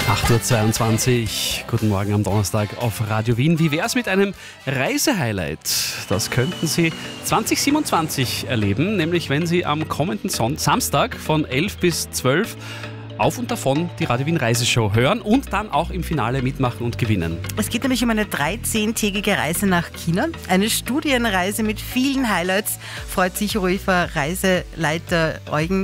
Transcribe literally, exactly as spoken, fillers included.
acht Uhr zweiundzwanzig, guten Morgen am Donnerstag auf Radio Wien. Wie wäre es mit einem Reisehighlight? Das könnten Sie zwanzig siebenundzwanzig erleben, nämlich wenn Sie am kommenden Son- Samstag von elf bis zwölf auf und davon die Radio Wien Reiseshow hören und dann auch im Finale mitmachen und gewinnen. Es geht nämlich um eine dreizehntägige Reise nach China. Eine Studienreise mit vielen Highlights, freut sich Rufer Reiseleiter Eugen